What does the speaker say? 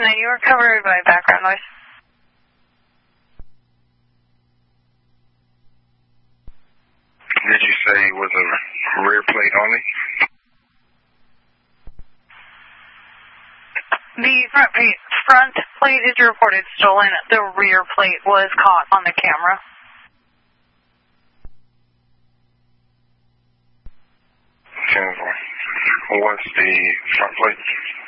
10, you are covered by background noise. Did you say it was a rear plate only? The front plate is reported stolen. The rear plate was caught on the camera. What's the front plate?